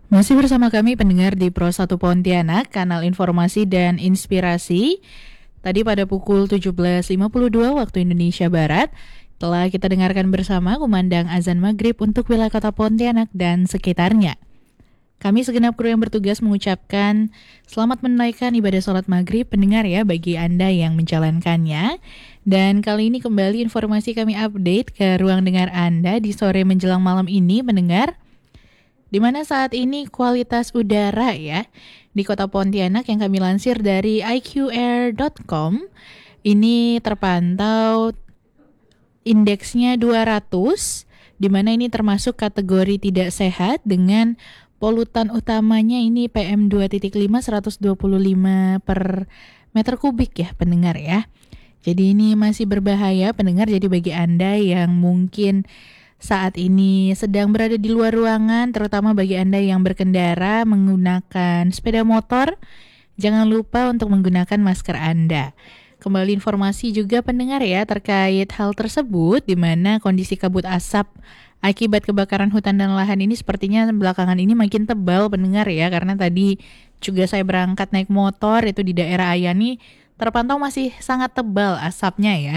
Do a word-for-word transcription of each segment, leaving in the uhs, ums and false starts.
Masih bersama kami pendengar di Pro satu Pontianak, kanal informasi dan inspirasi. Tadi pada pukul tujuh belas lima puluh dua waktu Indonesia Barat, telah kita dengarkan bersama kumandang azan maghrib untuk wilayah kota Pontianak dan sekitarnya. Kami segenap kru yang bertugas mengucapkan selamat menunaikan ibadah sholat maghrib pendengar ya bagi Anda yang menjalankannya. Dan kali ini kembali informasi kami update ke ruang dengar Anda di sore menjelang malam ini pendengar. Di mana saat ini kualitas udara ya di kota Pontianak yang kami lansir dari i q air dot com ini terpantau indeksnya dua ratus, di mana ini termasuk kategori tidak sehat dengan polutan utamanya ini P M dua titik lima seratus dua puluh lima per meter kubik ya pendengar ya. Jadi ini masih berbahaya pendengar, jadi bagi Anda yang mungkin saat ini sedang berada di luar ruangan, terutama bagi Anda yang berkendara menggunakan sepeda motor, jangan lupa untuk menggunakan masker Anda. Kembali informasi juga pendengar ya terkait hal tersebut, di mana kondisi kabut asap akibat kebakaran hutan dan lahan ini sepertinya belakangan ini makin tebal pendengar ya, karena tadi juga saya berangkat naik motor itu di daerah Ayani terpantau masih sangat tebal asapnya ya.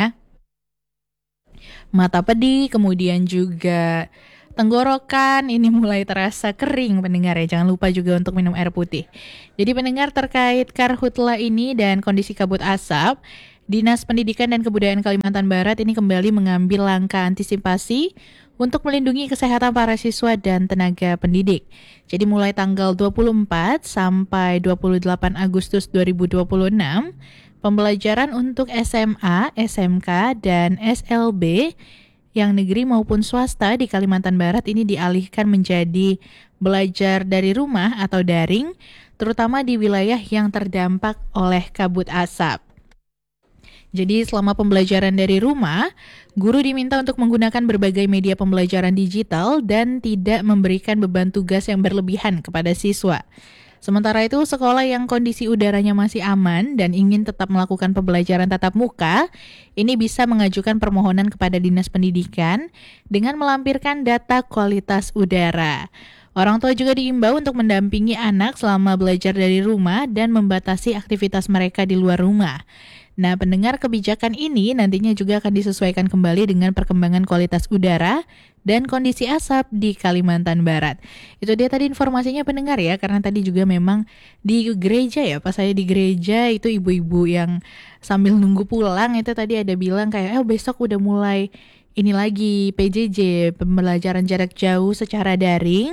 Mata pedih, kemudian juga tenggorokan ini mulai terasa kering pendengar ya. Jangan lupa juga untuk minum air putih. Jadi pendengar terkait karhutla ini dan kondisi kabut asap, Dinas Pendidikan dan Kebudayaan Kalimantan Barat ini kembali mengambil langkah antisipasi untuk melindungi kesehatan para siswa dan tenaga pendidik. Jadi mulai tanggal dua puluh empat sampai dua puluh delapan Agustus dua ribu dua puluh enam, pembelajaran untuk S M A, S M K, dan S L B yang negeri maupun swasta di Kalimantan Barat ini dialihkan menjadi belajar dari rumah atau daring, terutama di wilayah yang terdampak oleh kabut asap. Jadi selama pembelajaran dari rumah, guru diminta untuk menggunakan berbagai media pembelajaran digital dan tidak memberikan beban tugas yang berlebihan kepada siswa. Sementara itu, sekolah yang kondisi udaranya masih aman dan ingin tetap melakukan pembelajaran tatap muka, ini bisa mengajukan permohonan kepada Dinas Pendidikan dengan melampirkan data kualitas udara. Orang tua juga diimbau untuk mendampingi anak selama belajar dari rumah dan membatasi aktivitas mereka di luar rumah. Nah, pendengar, kebijakan ini nantinya juga akan disesuaikan kembali dengan perkembangan kualitas udara dan kondisi asap di Kalimantan Barat. Itu dia tadi informasinya pendengar ya, karena tadi juga memang di gereja ya, pas saya di gereja itu ibu-ibu yang sambil nunggu pulang itu tadi ada bilang kayak, eh besok udah mulai ini lagi P J J, pembelajaran jarak jauh secara daring.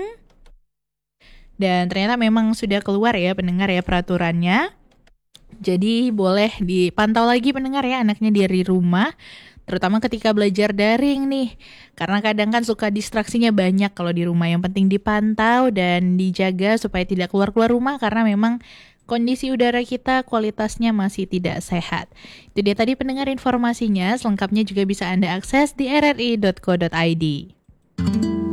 Dan ternyata memang sudah keluar ya pendengar ya peraturannya. Jadi boleh dipantau lagi pendengar ya anaknya dari rumah, terutama ketika belajar daring nih. Karena kadang kan suka distraksinya banyak kalau di rumah. Yang penting dipantau dan dijaga supaya tidak keluar-keluar rumah karena memang kondisi udara kita kualitasnya masih tidak sehat. Itu dia tadi pendengar informasinya, selengkapnya juga bisa Anda akses di r r i dot co dot i d.